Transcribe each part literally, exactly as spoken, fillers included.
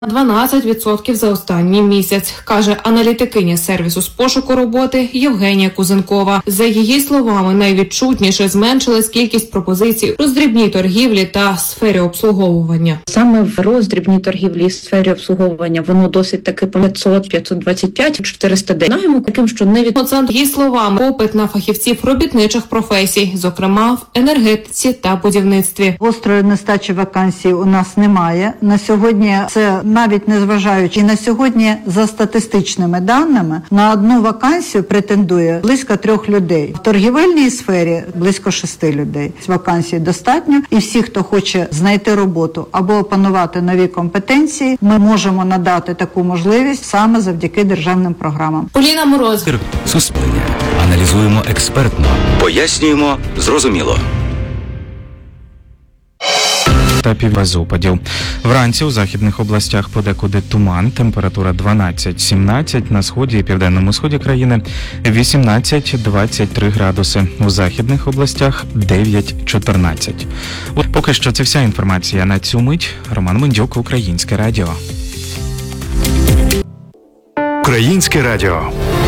дванадцять відсотків за останній місяць, каже аналітикиня сервісу з пошуку роботи Євгенія Кузенкова. За її словами, найвідчутніше зменшилась кількість пропозицій у роздрібній торгівлі та сфері обслуговування. Саме в роздрібній торгівлі і сфері обслуговування воно досить таки п'ятсот, п'ятсот двадцять п'ять, чотириста десять. Знаємо таким, що не від... За її словами, попит на фахівців робітничих професій, зокрема в енергетиці та будівництві. Гострої нестачі вакансій у нас немає. На сьогодні це навіть не зважаючи. І на сьогодні, за статистичними даними, на одну вакансію претендує близько трьох людей. В торгівельній сфері близько шести людей. Вакансій достатньо. І всі, хто хоче знайти роботу або опанувати нові компетенції, ми можемо надати таку можливість саме завдяки державним програмам. Поліна Мороз. Суспільне. Аналізуємо експертно. Пояснюємо зрозуміло. Та без опадів. Вранці у західних областях подекуди туман, температура дванадцять-сімнадцять, на сході і південному сході країни вісімнадцять-двадцять три градуси, у західних областях дев'ять-чотирнадцять. От поки що це вся інформація на цю мить. Роман Мендюк, Українське радіо. Українське радіо.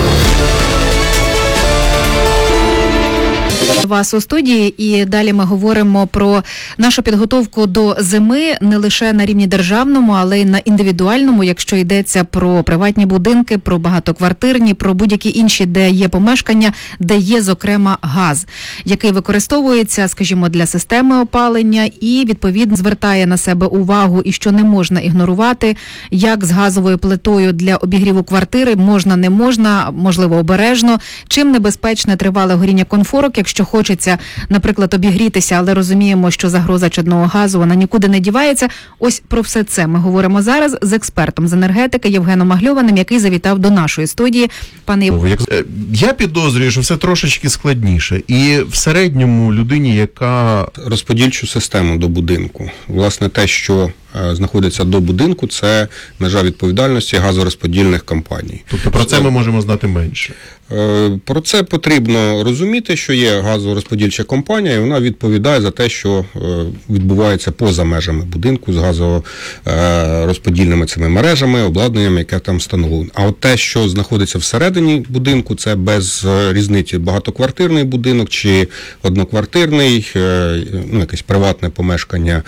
Вас у студії, і далі ми говоримо про нашу підготовку до зими не лише на рівні державному, але й на індивідуальному, якщо йдеться про приватні будинки, про багатоквартирні, про будь-які інші, де є помешкання, де є, зокрема, газ, який використовується, скажімо, для системи опалення і, відповідно, звертає на себе увагу, і що не можна ігнорувати, як з газовою плитою для обігріву квартири можна, не можна, можливо, обережно, чим небезпечне тривале горіння конфорок, якщо хочеться, наприклад, обігрітися, але розуміємо, що загроза чадного газу, вона нікуди не дівається. Ось про все це ми говоримо зараз з експертом з енергетики Євгеном Магльованим, який завітав до нашої студії. Пане Євгене. Я підозрюю, що все трошечки складніше. І в середньому людині, яка... Розподільчу систему до будинку. Власне, те, що знаходиться до будинку, це межа відповідальності газорозподільних компаній. Тобто про це ми можемо знати менше? Про це потрібно розуміти, що є газорозподільча компанія, і вона відповідає за те, що відбувається поза межами будинку з газорозподільними цими мережами, обладнанням, яке там встановлено. А от те, що знаходиться всередині будинку, це без різниці багатоквартирний будинок чи одноквартирний, ну, якесь приватне помешкання.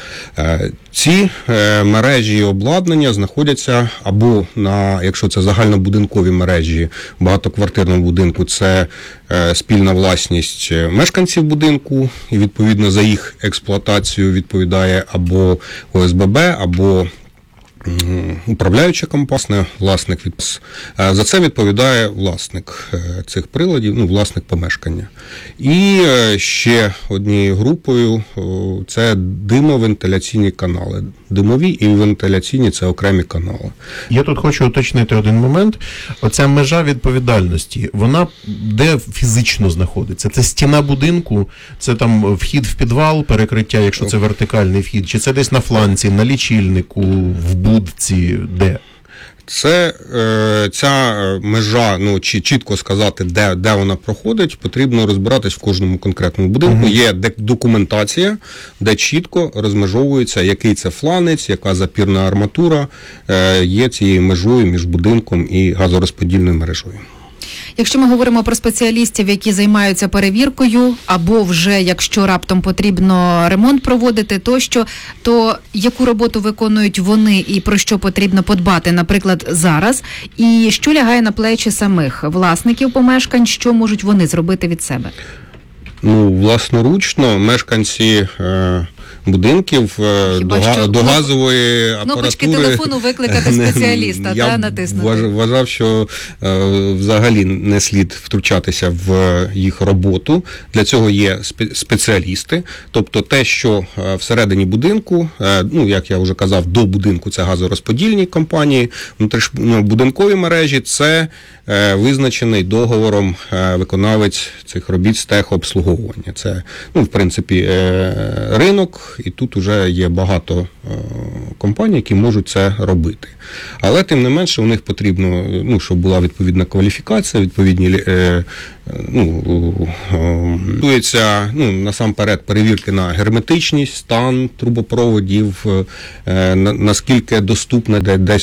Ці мережі і обладнання знаходяться або на, якщо це загальнобудинкові мережі в багатоквартирному будинку, це спільна власність мешканців будинку, і відповідно за їх експлуатацію відповідає або О С Б Б, або управляюча компанія, власник від... За це відповідає власник цих приладів, ну, власник помешкання. І ще однією групою це димовентиляційні канали. Димові і вентиляційні – це окремі канали. Я тут хочу уточнити один момент. Оця межа відповідальності, вона де фізично знаходиться? Це стіна будинку, це там вхід в підвал, перекриття, якщо це вертикальний вхід, чи це десь на фланці, на лічильнику, в будці, де? Це е, ця межа, ну чи чітко сказати, де, де вона проходить, потрібно розбиратись в кожному конкретному будинку. Uh-huh. Є документація, де чітко розмежовується, який це фланець, яка запірна арматура е, є цією межою між будинком і газорозподільною мережою. Якщо ми говоримо про спеціалістів, які займаються перевіркою, або вже, якщо раптом потрібно ремонт проводити тощо, то яку роботу виконують вони і про що потрібно подбати, наприклад, зараз, і що лягає на плечі самих власників помешкань, що можуть вони зробити від себе? Ну, власноручно мешканці е, будинків до, що, до газової апаратури... Кнопочки телефону викликати спеціаліста, я та, натиснути. Я вважав, що е, взагалі не слід втручатися в їх роботу. Для цього є спеціалісти. Тобто те, що всередині будинку, е, ну, як я вже казав, до будинку це газорозподільні компанії, внутрішньобудинкові мережі – це е, визначений договором е, виконавець цих робіт з техобслуговування. Це, ну, в принципі, е, ринок, і тут вже є багато е, компаній, які можуть це робити. Але, тим не менше, у них потрібно, ну, щоб була відповідна кваліфікація, відповідні, е, ну, е, ну, насамперед перевірки на герметичність, стан трубопроводів, е, на, наскільки доступне десь